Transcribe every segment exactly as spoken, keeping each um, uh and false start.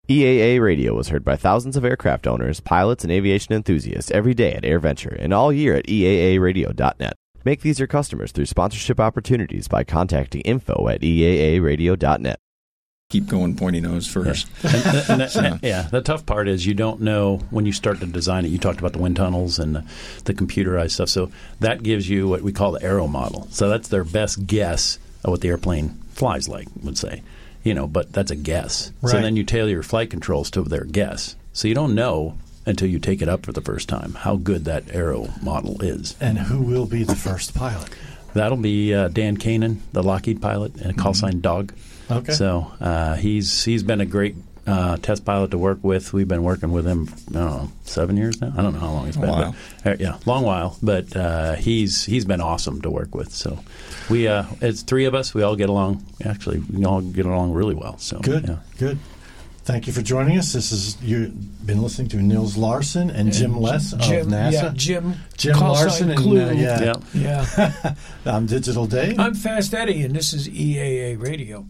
E A A Radio was heard by thousands of aircraft owners, pilots, and aviation enthusiasts every day at AirVenture and all year at E A A radio dot net. Make these your customers through sponsorship opportunities by contacting info at E A A radio dot net. Keep going pointy nose first. Yeah. and, and that, so. yeah, the tough part is you don't know when you start to design it. You talked about the wind tunnels and the, the computerized stuff. So that gives you what we call the aero model. So that's their best guess of what the airplane flies like, would say. You know, but that's a guess. Right. So then you tailor your flight controls to their guess. So you don't know until you take it up for the first time how good that aero model is. And who will be the first pilot? That'll be uh, Dan Kanan, the Lockheed pilot, and a call Mm-hmm. sign Dog. Okay. So uh, he's he's been a great uh, test pilot to work with. We've been working with him, I don't know, seven years now. I don't know how long it's A been. while. But, uh, yeah, long while. But uh, he's he's been awesome to work with. So we uh, it's three of us. We all get along. Actually, we all get along really well. So Good, yeah. good. Thank you for joining us. This is you've been listening to Nils Larson and Jim Less Jim, of NASA. Yeah, Jim. Jim call Larson sign and Clue. uh, yeah. Yeah. Yeah. I'm Digital Dave. I'm Fast Eddie, and this is E A A Radio.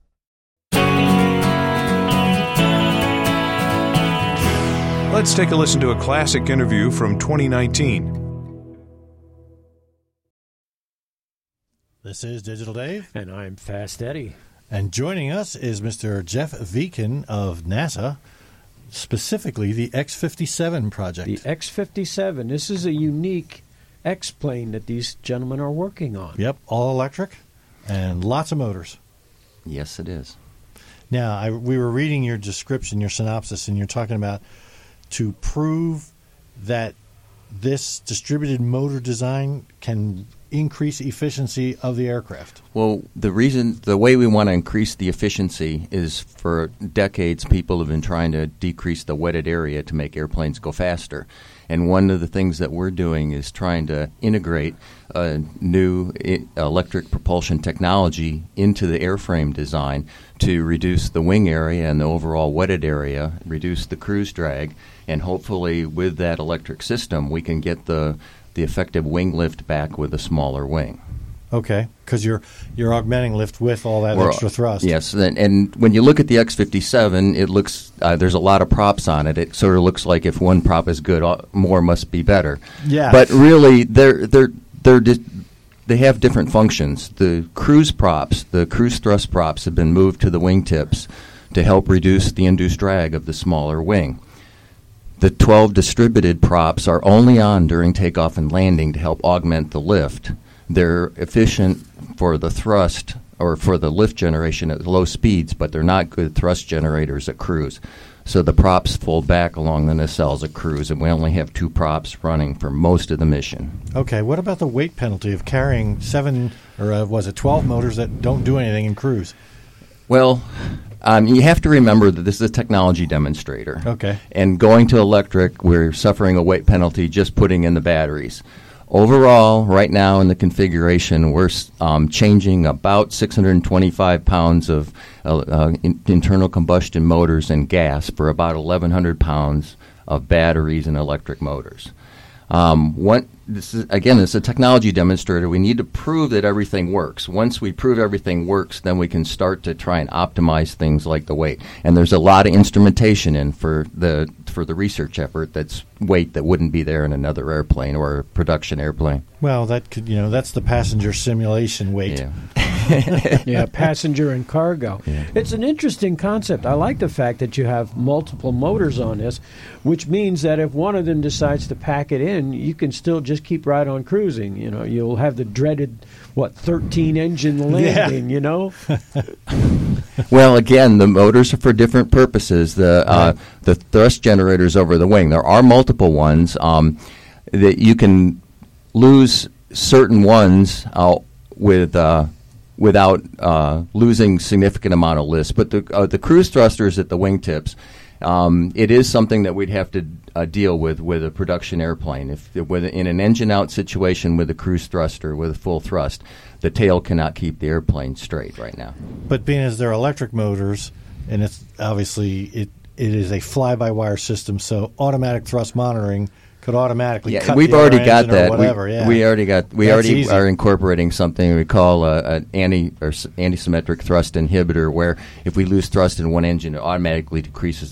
Let's take a listen to a classic interview from twenty nineteen. This is Digital Dave. And I'm Fast Eddie. And joining us is Mister Jeff Viken of NASA, specifically the X fifty-seven project. The X fifty-seven. This is a unique X-plane that these gentlemen are working on. Yep, all electric and lots of motors. Yes, it is. Now, I, we were reading your description, your synopsis, and you're talking about to prove that this distributed motor design can increase efficiency of the aircraft. Well, the reason, the way we want to increase the efficiency is for decades people have been trying to decrease the wetted area to make airplanes go faster. And one of the things that we're doing is trying to integrate a new I- electric propulsion technology into the airframe design to reduce the wing area and the overall wetted area, reduce the cruise drag, and hopefully with that electric system we can get the the effective wing lift back with a smaller wing. Okay, because you're you're augmenting lift with all that We're- extra thrust. Yes, and, and when you look at the X fifty-seven, it looks uh, there's a lot of props on it. It sort of looks like if one prop is good, uh, more must be better. Yeah. But really, they're they're they're di- they have different functions. The cruise props, the cruise thrust props, have been moved to the wingtips to help reduce the induced drag of the smaller wing. The twelve distributed props are only on during takeoff and landing to help augment the lift. They're efficient for the thrust or for the lift generation at low speeds, but they're not good thrust generators at cruise. So the props fold back along the nacelles at cruise, and we only have two props running for most of the mission. Okay, what about the weight penalty of carrying seven, or uh, was it twelve motors that don't do anything in cruise? Well, um, you have to remember that this is a technology demonstrator. Okay. And going to electric, we're suffering a weight penalty just putting in the batteries. Overall, right now in the configuration, we're um, changing about six hundred twenty-five pounds of uh, uh, in- internal combustion motors and gas for about eleven hundred pounds of batteries and electric motors. Um, one, this is, again, it's a technology demonstrator. We need to prove that everything works. Once we prove everything works, then we can start to try and optimize things like the weight. And there's a lot of instrumentation in for the for the research effort that's weight that wouldn't be there in another airplane or a production airplane. Well, that could, you know, that's the passenger simulation weight. Yeah. Yeah, passenger and cargo. Yeah. It's an interesting concept. I like the fact that you have multiple motors on this, which means that if one of them decides to pack it in, you can still just keep right on cruising. You know, you'll have the dreaded, what, thirteen engine landing, you know? Well, again, the motors are for different purposes. The uh, Right. the thrust generators over the wing. There are multiple ones um, that you can lose certain ones uh, with uh, without uh, losing significant amount of lift. But the uh, the cruise thrusters at the wingtips, um, it is something that we'd have to uh, deal with with a production airplane. If with in an engine out situation with a cruise thruster with full thrust, the tail cannot keep the airplane straight right now. But being as they're electric motors, and it's obviously it it is a fly-by-wire system, so automatic thrust monitoring could automatically Yeah, cut we've the already other got engine that. or whatever. we, yeah. we already got. We That's already easy. are incorporating something we call a, an anti or s- anti-symmetric thrust inhibitor, where if we lose thrust in one engine, it automatically decreases